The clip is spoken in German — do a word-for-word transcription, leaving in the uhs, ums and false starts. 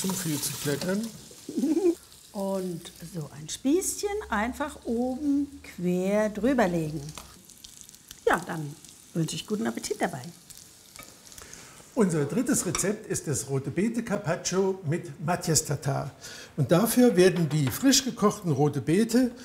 zu viel zu kleckern. Und so ein Spießchen einfach oben quer drüber legen. Ja, dann wünsche ich guten Appetit dabei. Unser drittes Rezept ist das Rote Beete Carpaccio mit Matjes Tatar. Und dafür werden die frisch gekochten Rote Beete